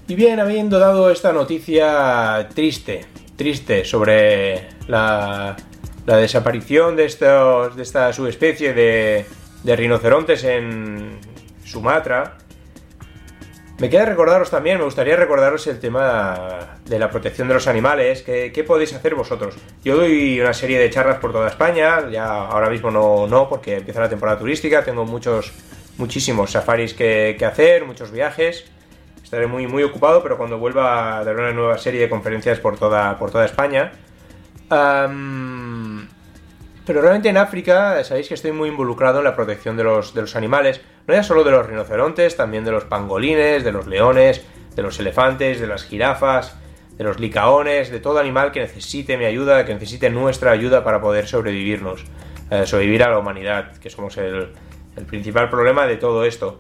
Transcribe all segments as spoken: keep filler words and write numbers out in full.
Y bien, habiendo dado esta noticia triste, triste sobre la, la desaparición de, estos, de esta subespecie de, de rinocerontes en Sumatra, me queda recordaros también, me gustaría recordaros el tema de la protección de los animales. ¿Qué, qué podéis hacer vosotros? Yo doy una serie de charlas por toda España, ya ahora mismo no, no porque empieza la temporada turística, tengo muchos, muchísimos safaris que, que hacer, muchos viajes. Estaré muy, muy ocupado, pero cuando vuelva daré una nueva serie de conferencias por toda, por toda España. Um, pero realmente en África, sabéis que estoy muy involucrado en la protección de los, de los animales, no ya solo de los rinocerontes, también de los pangolines, de los leones, de los elefantes, de las jirafas, de los licaones, de todo animal que necesite mi ayuda, que necesite nuestra ayuda para poder sobrevivirnos, eh, sobrevivir a la humanidad, que somos el, el principal problema de todo esto.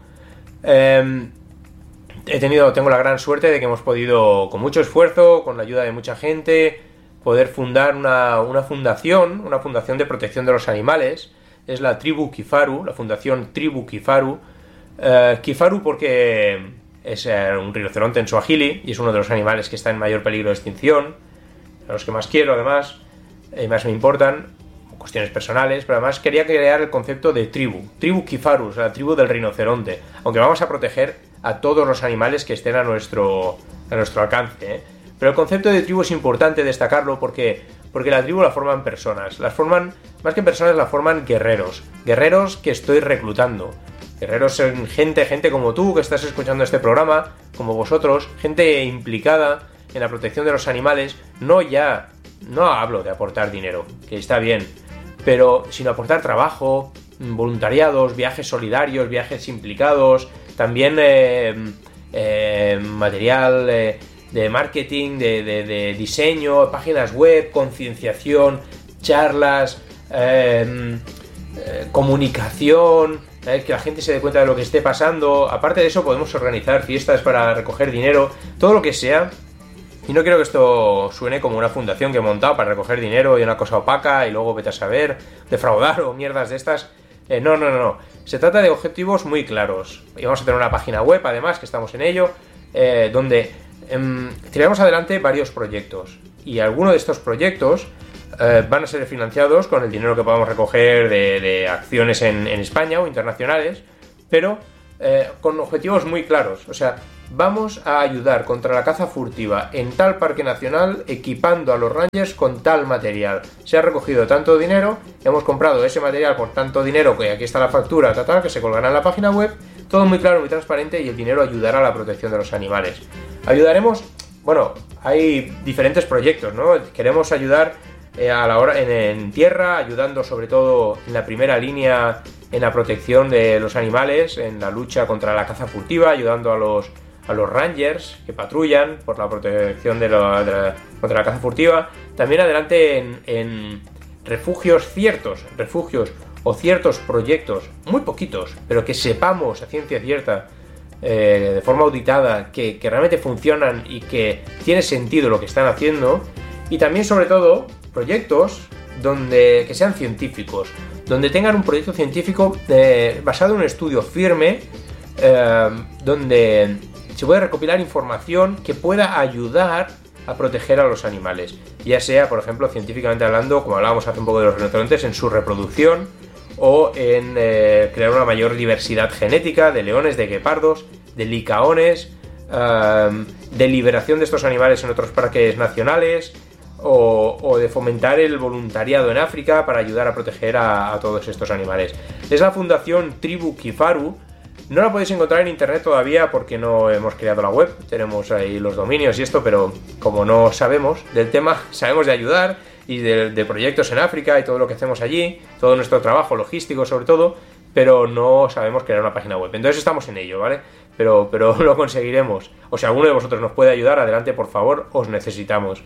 Eh, He tenido, tengo la gran suerte de que hemos podido, con mucho esfuerzo, con la ayuda de mucha gente, poder fundar una, una fundación, una fundación de protección de los animales. Es la Tribu Kifaru, la fundación Tribu Kifaru. Uh, Kifaru porque es uh, un rinoceronte en suajili y es uno de los animales que está en mayor peligro de extinción, a los que más quiero además, y más me importan, cuestiones personales, pero además quería crear el concepto de tribu, Tribu Kifaru, o sea, la tribu del rinoceronte, aunque vamos a proteger a todos los animales que estén a nuestro, a nuestro alcance, ¿eh? Pero el concepto de tribu es importante destacarlo porque, porque la tribu la forman personas, las forman, más que personas, la forman guerreros, guerreros que estoy reclutando, guerreros en gente, gente como tú que estás escuchando este programa, como vosotros, gente implicada en la protección de los animales, no ya, no hablo de aportar dinero, que está bien, pero sino aportar trabajo, voluntariados, viajes solidarios, viajes implicados, también eh, eh, material eh, de marketing, de, de, de diseño, páginas web, concienciación, charlas, eh, eh, comunicación, eh, que la gente se dé cuenta de lo que esté pasando. Aparte de eso podemos organizar fiestas para recoger dinero, todo lo que sea. Y no quiero que esto suene como una fundación que he montado para recoger dinero y una cosa opaca y luego vete a saber, defraudar o mierdas de estas. Eh, no, no, no, no. Se trata de objetivos muy claros. Y vamos a tener una página web, además, que estamos en ello, eh, donde eh, tiraremos adelante varios proyectos. Y algunos de estos proyectos eh, van a ser financiados con el dinero que podamos recoger de, de acciones en, en España o internacionales, pero eh, con objetivos muy claros. O sea, vamos a ayudar contra la caza furtiva en tal parque nacional equipando a los rangers con tal material. Se ha recogido tanto dinero, hemos comprado ese material por tanto dinero, que aquí está la factura, tal, tal, que se colgará en la página web, todo muy claro, muy transparente, y el dinero ayudará a la protección de los animales. Ayudaremos, bueno, hay diferentes proyectos, ¿no? Queremos ayudar eh, a la hora en, en tierra, ayudando sobre todo en la primera línea en la protección de los animales, en la lucha contra la caza furtiva, ayudando a los a los rangers que patrullan por la protección de, lo, de la, contra la caza furtiva, también adelante en, en refugios ciertos, refugios o ciertos proyectos, muy poquitos, pero que sepamos a ciencia cierta, eh, de forma auditada, que, que realmente funcionan y que tiene sentido lo que están haciendo, y también sobre todo proyectos donde que sean científicos, donde tengan un proyecto científico eh, basado en un estudio firme, eh, donde se puede recopilar información que pueda ayudar a proteger a los animales, ya sea, por ejemplo, científicamente hablando, como hablábamos hace un poco de los rinocerontes, en su reproducción o en eh, crear una mayor diversidad genética de leones, de guepardos, de licaones, eh, de liberación de estos animales en otros parques nacionales, o, o de fomentar el voluntariado en África para ayudar a proteger a, a todos estos animales. Es la fundación Tribu Kifaru. No la podéis encontrar en internet todavía porque no hemos creado la web, tenemos ahí los dominios y esto, pero como no sabemos del tema, sabemos de ayudar y de, de proyectos en África y todo lo que hacemos allí, todo nuestro trabajo logístico sobre todo, pero no sabemos crear una página web. Entonces estamos en ello, ¿vale? Pero, pero lo conseguiremos. O si alguno de vosotros nos puede ayudar, adelante, por favor, os necesitamos.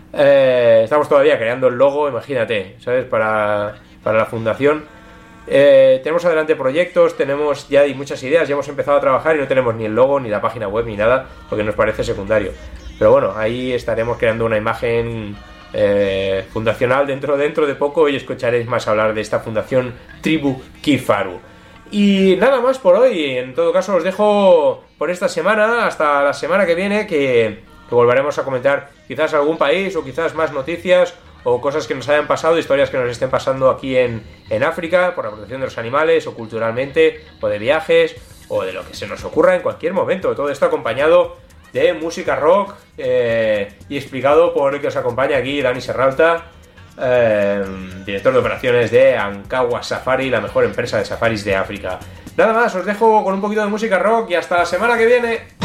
Eh, estamos todavía creando el logo, imagínate, ¿sabes? Para, para la fundación. Eh, tenemos adelante proyectos, tenemos ya hay muchas ideas, ya hemos empezado a trabajar y no tenemos ni el logo, ni la página web, ni nada, porque nos parece secundario. Pero bueno, ahí estaremos creando una imagen eh, fundacional dentro, dentro de poco, y escucharéis más hablar de esta fundación Tribu Kifaru. Y nada más por hoy. En todo caso os dejo por esta semana, hasta la semana que viene, que, que volveremos a comentar quizás algún país o quizás más noticias o cosas que nos hayan pasado, historias que nos estén pasando aquí en, en África por la protección de los animales o culturalmente o de viajes o de lo que se nos ocurra en cualquier momento. Todo esto acompañado de música rock eh, y explicado por el que os acompaña aquí, Dani Serralta, eh, director de operaciones de Ankawa Safari, la mejor empresa de safaris de África. Nada más, os dejo con un poquito de música rock y hasta la semana que viene.